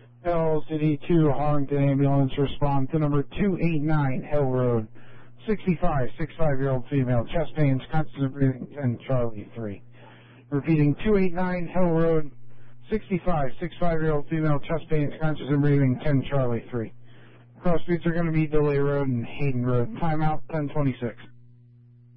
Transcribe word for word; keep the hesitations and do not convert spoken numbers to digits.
L City two Harlington Ambulance, respond to number two eight nine Hill Road. sixty-five, sixty-five-year-old female, chest pains, constant breathing, ten Charlie three. Repeating, two eight nine Hill Road, sixty-five, sixty-five-year-old female, chest pains, constant breathing, ten Charlie three. Cross streets are going to be Delay Road and Hayden Road. Timeout, ten twenty-six.